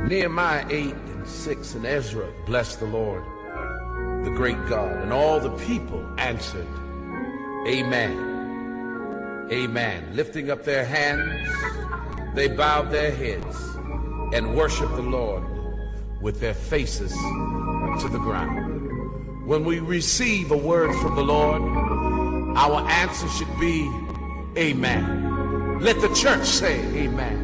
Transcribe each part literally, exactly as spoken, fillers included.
Nehemiah eight and six and Ezra blessed the Lord, the great God, and all the people answered, Amen. Amen. Lifting up their hands, they bowed their heads and worshiped the Lord with their faces to the ground. When we receive a word from the Lord, our answer should be, Amen. Let the church say, Amen.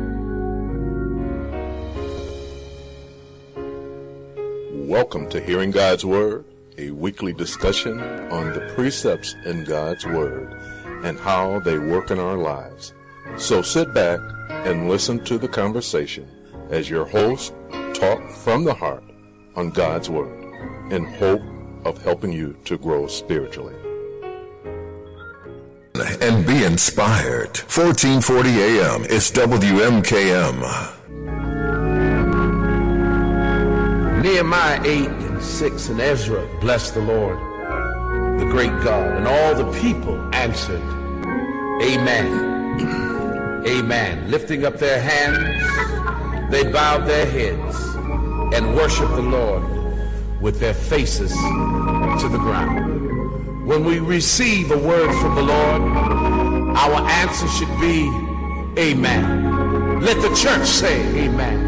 Welcome to Hearing God's Word, a weekly discussion on the precepts in God's Word and how they work in our lives. So sit back and listen to the conversation as your hosts talk from the heart on God's Word in hope of helping you to grow spiritually. And be inspired. fourteen forty A M is W M K M. Nehemiah eight and six and Ezra blessed the Lord, the great God, and all the people answered, Amen. Amen. Lifting up their hands, they bowed their heads and worshiped the Lord with their faces to the ground. When we receive a word from the Lord, our answer should be, Amen. Let the church say, Amen.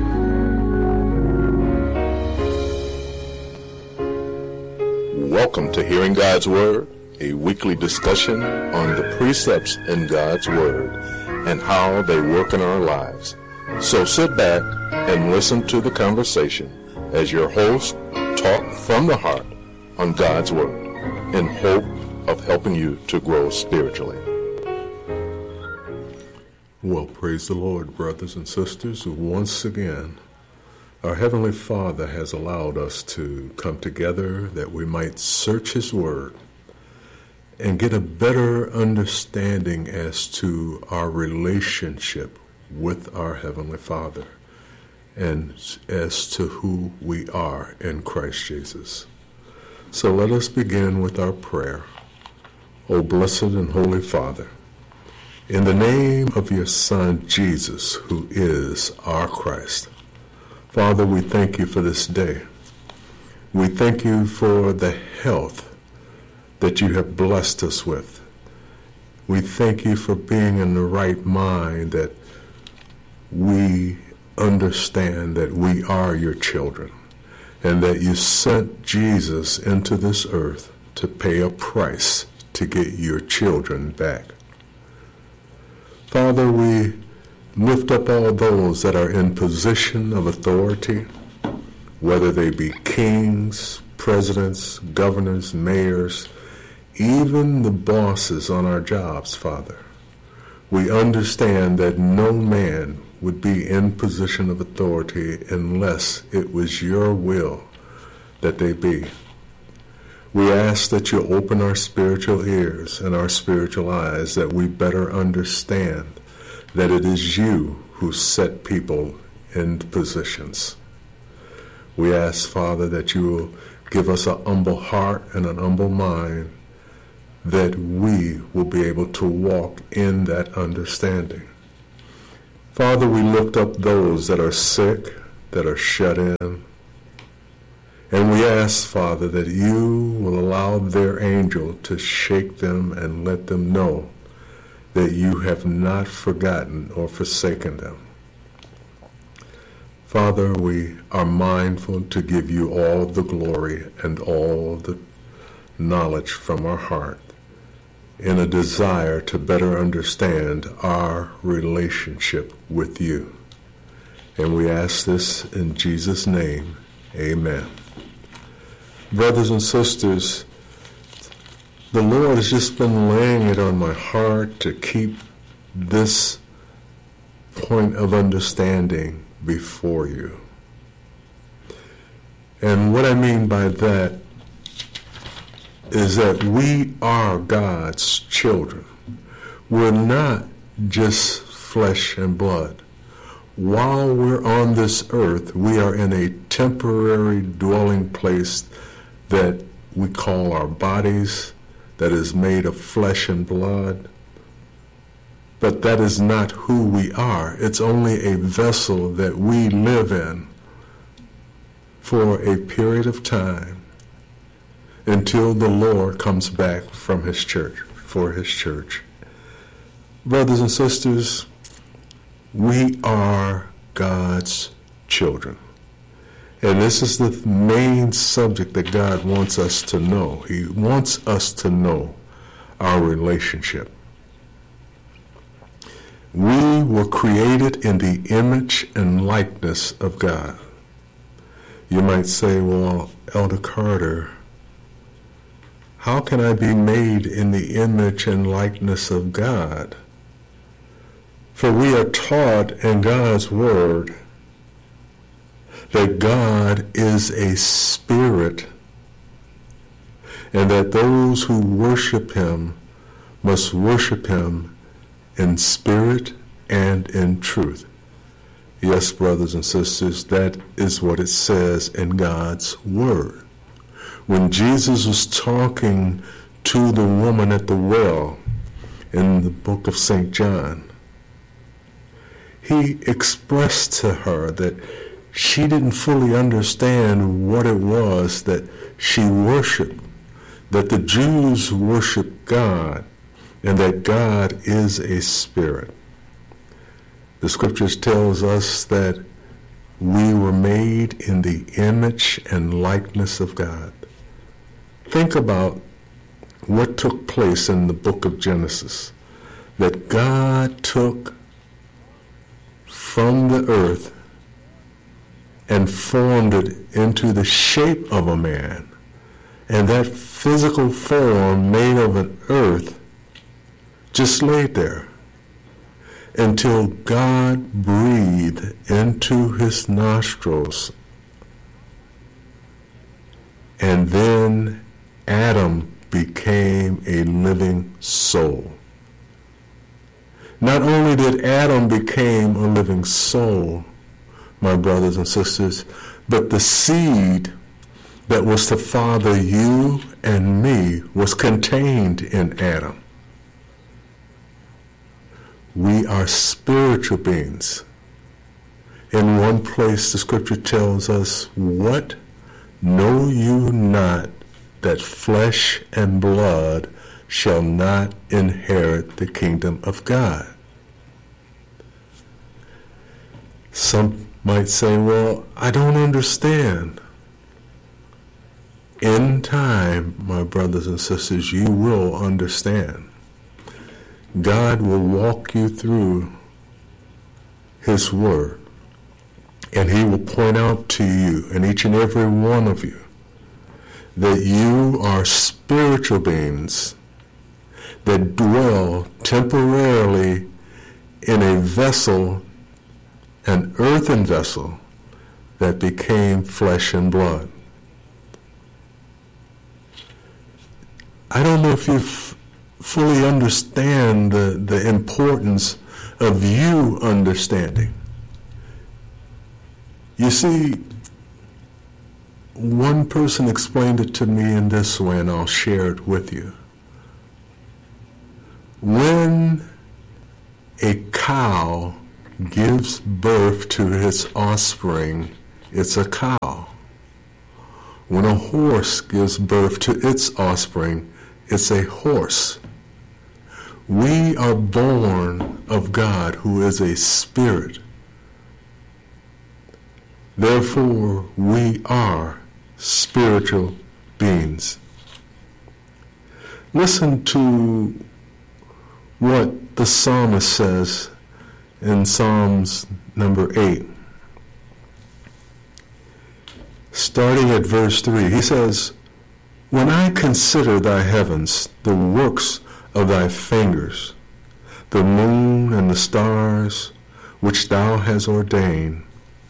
Welcome to Hearing God's Word, a weekly discussion on the precepts in God's Word and how they work in our lives. So sit back and listen to the conversation as your hosts talk from the heart on God's Word in hope of helping you to grow spiritually. Well, praise the Lord, brothers and sisters. Once again, our Heavenly Father has allowed us to come together that we might search His Word and get a better understanding as to our relationship with our Heavenly Father and as to who we are in Christ Jesus. So let us begin with our prayer. O blessed and holy Father, in the name of your Son, Jesus, who is our Christ, Father, we thank you for this day. We thank you for the health that you have blessed us with. We thank you for being in the right mind, that we understand that we are your children and that you sent Jesus into this earth to pay a price to get your children back. Father, we lift up all those that are in position of authority, whether they be kings, presidents, governors, mayors, even the bosses on our jobs, Father. We understand that no man would be in position of authority unless it was your will that they be. We ask that you open our spiritual ears and our spiritual eyes, that we better understand that it is you who set people in positions. We ask, Father, that you will give us a humble heart and an humble mind, that we will be able to walk in that understanding. Father, we lift up those that are sick, that are shut in, and we ask, Father, that you will allow their angel to shake them and let them know that you have not forgotten or forsaken them. Father, we are mindful to give you all the glory and all the knowledge from our heart in a desire to better understand our relationship with you. And we ask this in Jesus' name, amen. Brothers and sisters, the Lord has just been laying it on my heart to keep this point of understanding before you. And what I mean by that is that we are God's children. We're not just flesh and blood. While we're on this earth, we are in a temporary dwelling place that we call our bodies, that is made of flesh and blood. but that is not who we are. It's only a vessel that we live in for a period of time until the Lord comes back from his church, for his church. Brothers and sisters, we are God's children. And this is the main subject that God wants us to know. He wants us to know our relationship. We were created in the image and likeness of God. You might say, well, Elder Carter, how can I be made in the image and likeness of God? For we are taught in God's Word that God is a spirit, and that those who worship him must worship him in spirit and in truth. Yes, brothers and sisters, that is what it says in God's Word. When Jesus was talking to the woman at the well in the book of Saint John, he expressed to her that she didn't fully understand what it was that she worshiped, that the Jews worship God, and that God is a spirit. The scriptures tells us that we were made in the image and likeness of God. Think about what took place in the book of Genesis, that God took from the earth and formed it into the shape of a man. And that physical form made of an earth just laid there until God breathed into his nostrils. And then Adam became a living soul. Not only did Adam become a living soul, my brothers and sisters, but the seed that was to father you and me was contained in Adam. We are spiritual beings. In one place, the scripture tells us, what? Know you not that flesh and blood shall not inherit the kingdom of God? Some might say, well, I don't understand. In time, my brothers and sisters, you will understand. God will walk you through his word, and he will point out to you, and each and every one of you, that you are spiritual beings that dwell temporarily in a vessel, an earthen vessel that became flesh and blood. I don't know if you f- fully understand the, the importance of you understanding. You see, one person explained it to me in this way, and I'll share it with you. When a cow gives birth to its offspring, it's a cow. When a horse gives birth to its offspring, it's a horse. We are born of God, who is a spirit. Therefore, we are spiritual beings. Listen to what the psalmist says in Psalms number eight. Starting at verse three, he says, when I consider thy heavens, the works of thy fingers, the moon and the stars which thou hast ordained.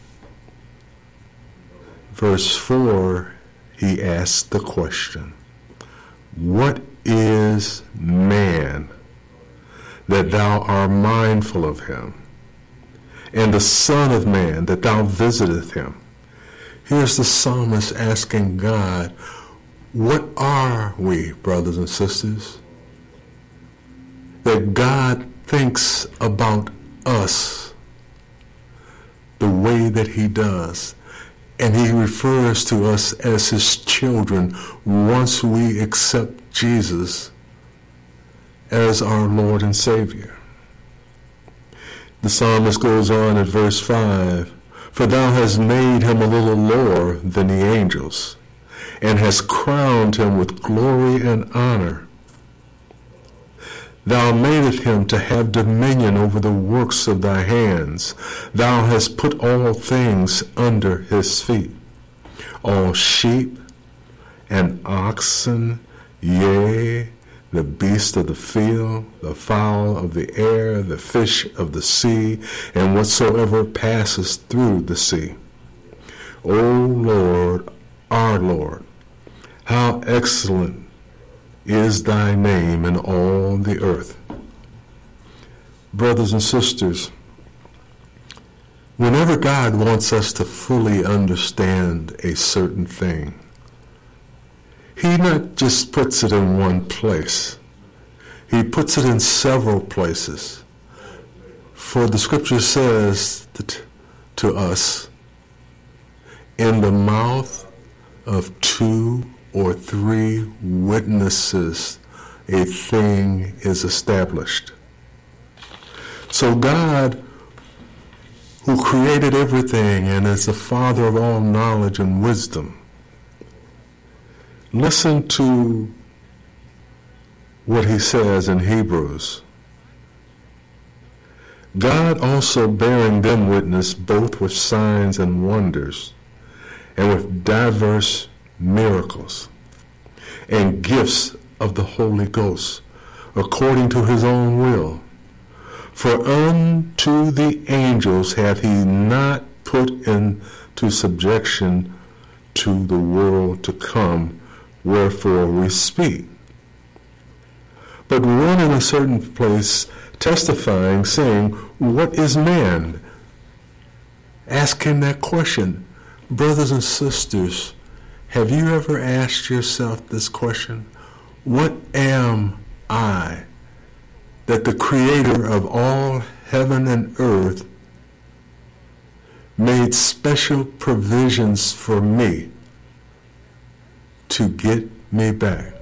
Verse four, he asks the question, what is man that thou art mindful of him, and the Son of Man that thou visiteth him? Here's the psalmist asking God, what are we, brothers and sisters, that God thinks about us the way that he does. And he refers to us as his children once we accept Jesus as our Lord and Savior. The psalmist goes on at verse five, "For thou hast made him a little lower than the angels, and hast crowned him with glory and honor. Thou madest him to have dominion over the works of thy hands. Thou hast put all things under his feet, all sheep and oxen, yea, the beast of the field, the fowl of the air, the fish of the sea, and whatsoever passes through the sea. O Lord, our Lord, how excellent is thy name in all the earth." Brothers and sisters, whenever God wants us to fully understand a certain thing, he not just puts it in one place. He puts it in several places. For the scripture says that to us, in the mouth of two or three witnesses, a thing is established. So God, who created everything and is the Father of all knowledge and wisdom, listen to what he says in Hebrews. God also bearing them witness both with signs and wonders, and with diverse miracles and gifts of the Holy Ghost, according to his own will. For unto the angels hath he not put into subjection to the world to come, wherefore we speak. But one in a certain place testifying, saying, What is man? Ask him that question. Brothers and sisters, have you ever asked yourself this question? What am I that the Creator of all heaven and earth made special provisions for me to get me back?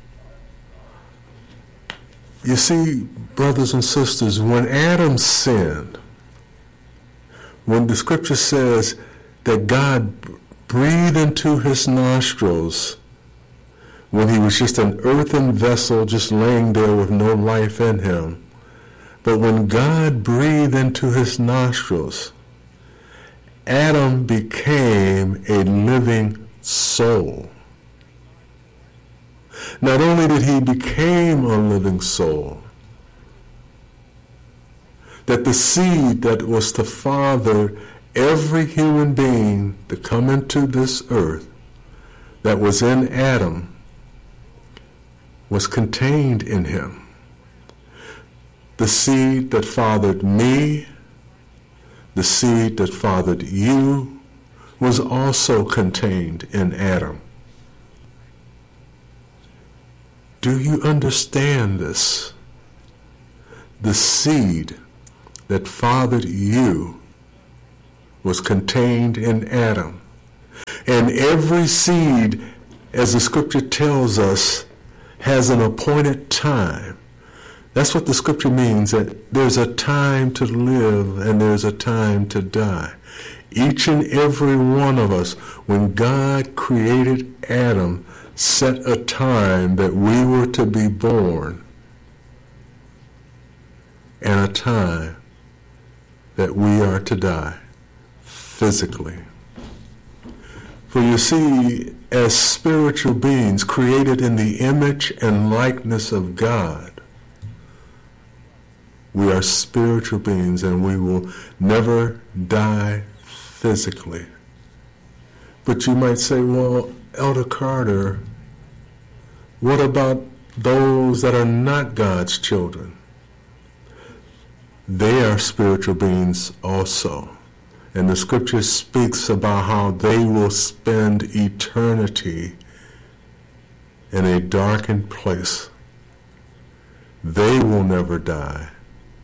You see, brothers and sisters, when Adam sinned, when the scripture says that God breathed into his nostrils when he was just an earthen vessel just laying there with no life in him, but when God breathed into his nostrils, Adam became a living soul. Not only did he become a living soul, that the seed that was to father every human being to come into this earth that was in Adam was contained in him. The seed that fathered me, the seed that fathered you, was also contained in Adam. Do you understand this? The seed that fathered you was contained in Adam. And every seed, as the scripture tells us, has an appointed time. That's what the scripture means, that there's a time to live and there's a time to die. Each and every one of us, when God created Adam, set a time that we were to be born and a time that we are to die physically. For you see, as spiritual beings created in the image and likeness of God, we are spiritual beings and we will never die physically. But you might say, well, Elder Carter, what about those that are not God's children? They are spiritual beings also. And the scripture speaks about how they will spend eternity in a darkened place. They will never die.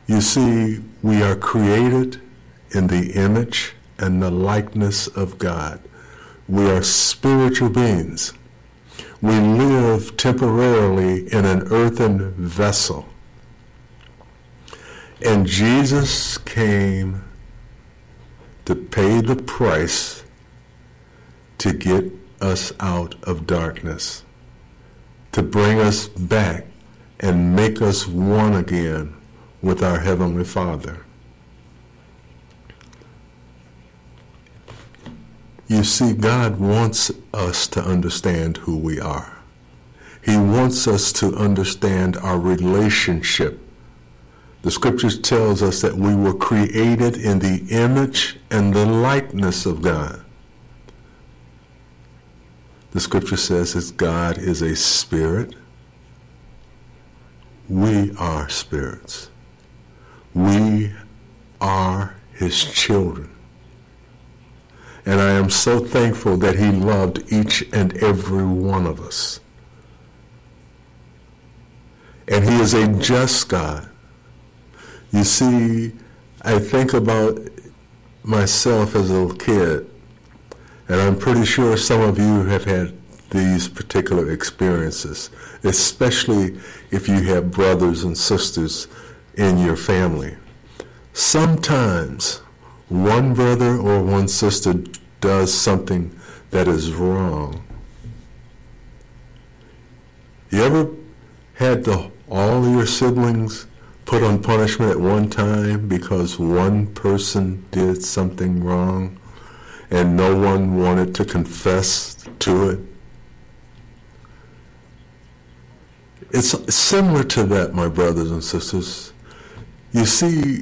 You see, we are created in the image and the likeness of God. We are spiritual beings. We live temporarily in an earthen vessel. And Jesus came to pay the price to get us out of darkness, to bring us back and make us one again with our Heavenly Father. You see, God wants us to understand who we are. He wants us to understand our relationship. The scriptures tells us that we were created in the image and the likeness of God. The scripture says that God is a spirit. We are spirits. We are his children. And I am so thankful that he loved each and every one of us. And he is a just God. You see, I think about myself as a little kid, and I'm pretty sure some of you have had these particular experiences, especially if you have brothers and sisters in your family. Sometimes one brother or one sister does something that is wrong. You ever had the, all of your siblings put on punishment at one time because one person did something wrong and no one wanted to confess to it? It's similar to that, my brothers and sisters. You see,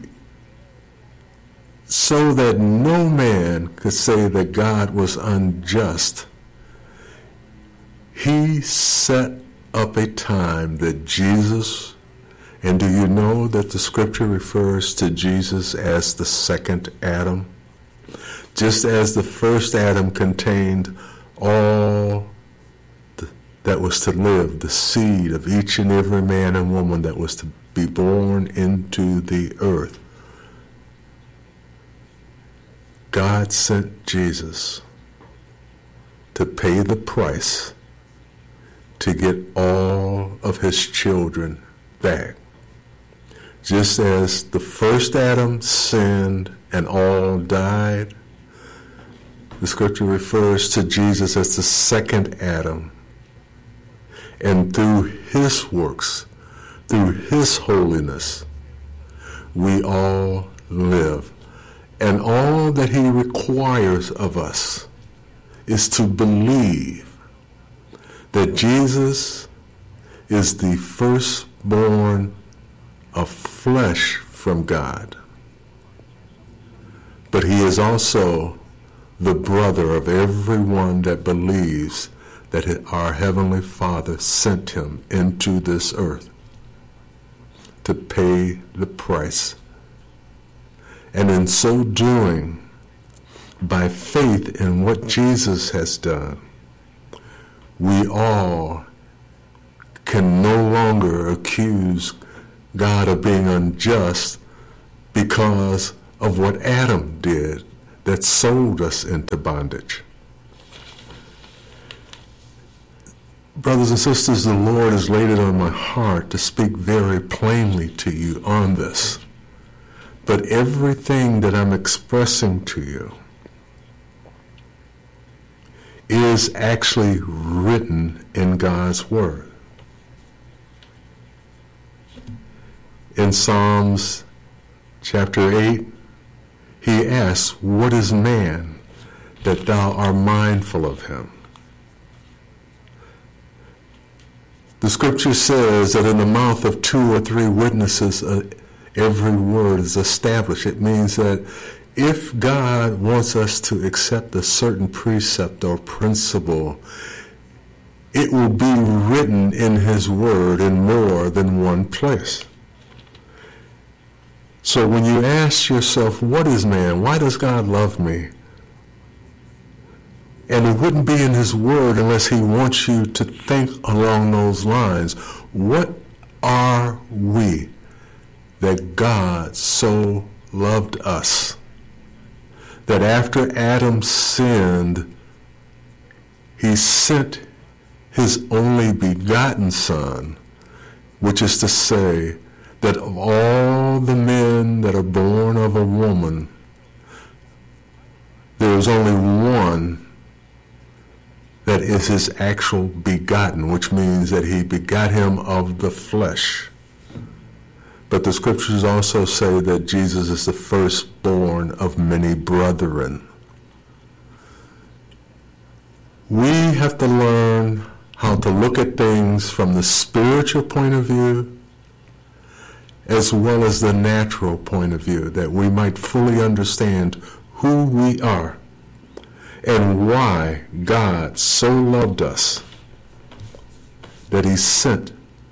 so that no man could say that God was unjust, he set up a time that Jesus, and do you know that the scripture refers to Jesus as the second Adam? Just as the first Adam contained all the, that was to live, the seed of each and every man and woman that was to be born into the earth. God sent Jesus to pay the price to get all of his children back. Just as the first Adam sinned and all died, the scripture refers to Jesus as the second Adam. And through his works, through his holiness, we all live. And all that he requires of us is to believe that Jesus is the firstborn of flesh from God. But he is also the brother of everyone that believes that our Heavenly Father sent him into this earth to pay the price. And in so doing, by faith in what Jesus has done, we all can no longer accuse God of being unjust because of what Adam did that sold us into bondage. Brothers and sisters, the Lord has laid it on my heart to speak very plainly to you on this. But everything that I'm expressing to you is actually written in God's Word. In Psalms chapter eight, he asks, "What is man that thou art mindful of him?" The scripture says that in the mouth of two or three witnesses, uh, every word is established. It means that if God wants us to accept a certain precept or principle, it will be written in his word in more than one place. So when you ask yourself, what is man? Why does God love me? And it wouldn't be in his word unless he wants you to think along those lines. What are we? that God so loved us that after Adam sinned, he sent his only begotten Son, which is to say that of all the men that are born of a woman, there is only one that is his actual begotten, which means that he begot him of the flesh. But the scriptures also say that Jesus is the firstborn of many brethren. We have to learn how to look at things from the spiritual point of view as well as the natural point of view, that we might fully understand who we are and why God so loved us that he sent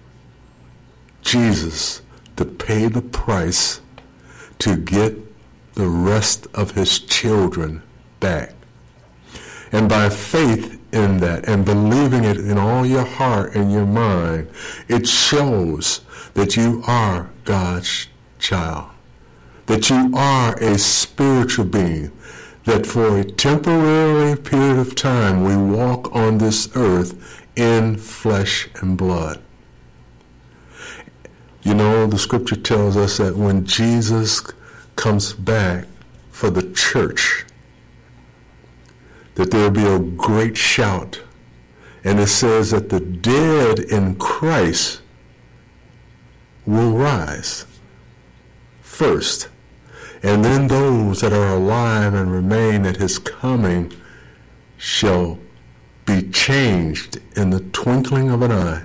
Jesus to pay the price to get the rest of his children back. And by faith in that and believing it in all your heart and your mind, it shows that you are God's child, that you are a spiritual being, that for a temporary period of time we walk on this earth in flesh and blood. You know, the scripture tells us that when Jesus comes back for the church, that there will be a great shout. And it says that the dead in Christ will rise first. And then those that are alive and remain at his coming shall be changed in the twinkling of an eye.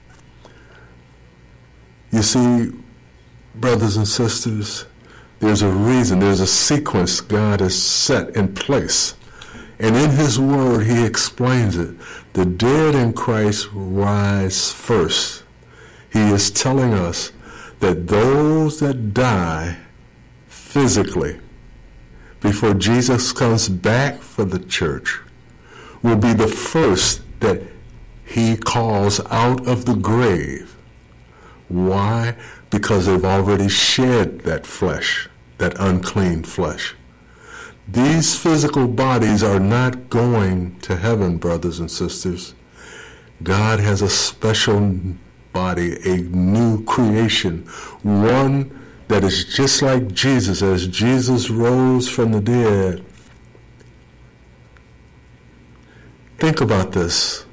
You see, brothers and sisters, there's a reason, there's a sequence God has set in place. And in his word, he explains it. The dead in Christ rise first. He is telling us that those that die physically before Jesus comes back for the church will be the first that he calls out of the grave. Why? Because they've already shed that flesh, that unclean flesh. These physical bodies are not going to heaven, brothers and sisters. God has a special body, a new creation, one that is just like Jesus. As Jesus rose from the dead, think about this.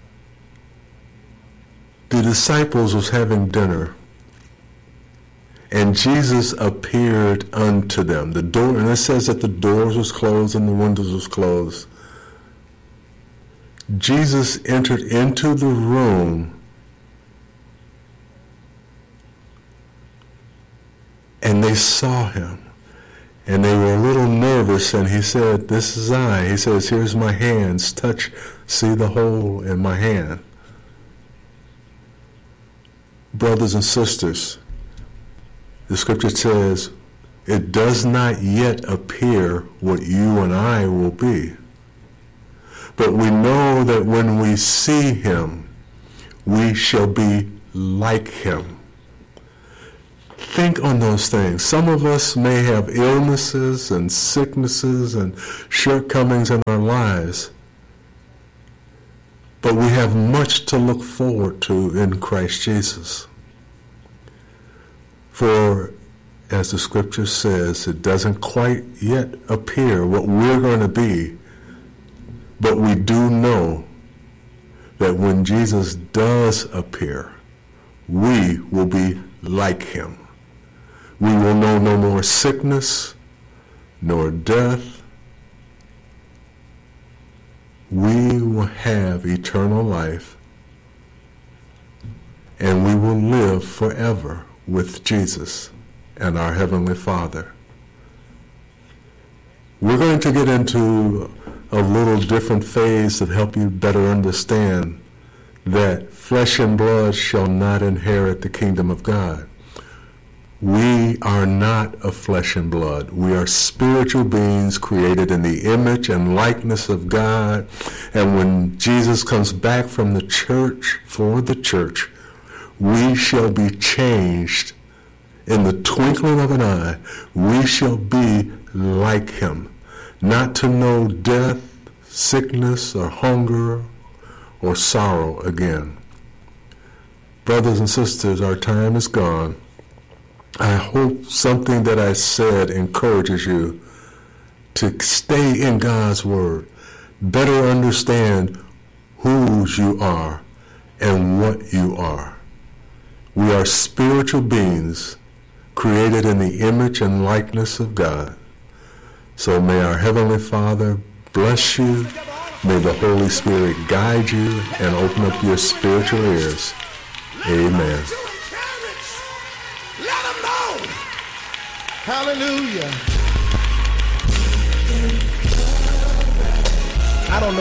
The disciples was having dinner, and Jesus appeared unto them. The door, and it says that the doors was closed and the windows was closed. Jesus entered into the room, and they saw him. And they were a little nervous, and he said, "This is I." He says, "Here's my hands. Touch, see the hole in my hand." Brothers and sisters, the scripture says, it does not yet appear what you and I will be. But we know that when we see him, we shall be like him. Think on those things. Some of us may have illnesses and sicknesses and shortcomings in our lives, but we have much to look forward to in Christ Jesus. For, as the scripture says, it doesn't quite yet appear what we're going to be, but we do know that when Jesus does appear, we will be like him. We will know no more sickness, nor death. We will have eternal life, and we will live forever with Jesus and our Heavenly Father. We're going to get into a little different phase to help you better understand that flesh and blood shall not inherit the kingdom of God. We are not of flesh and blood. We are spiritual beings created in the image and likeness of God. And when Jesus comes back from the church, for the church, we shall be changed in the twinkling of an eye, we shall be like him, not to know death, sickness, or hunger, or sorrow again. Brothers and sisters, our time is gone. I hope something that I said encourages you to stay in God's Word, better understand whose you are and what you are. We are spiritual beings created in the image and likeness of God. So may our Heavenly Father bless you. May the Holy Spirit guide you and open up your spiritual ears. Amen. Let them know. Hallelujah. I don't know.